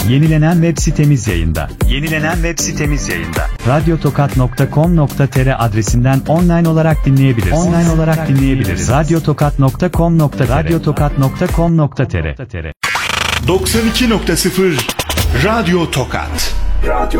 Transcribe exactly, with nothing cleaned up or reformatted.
Yenilenen web sitemiz yayında. Yenilenen web sitemiz yayında. radyotokat nokta com nokta tr adresinden online olarak dinleyebiliriz. Online olarak dinleyebiliriz. radyotokat nokta com nokta tr radyotokat nokta com nokta tr doksan iki nokta sıfır Radyo Tokat. Radyo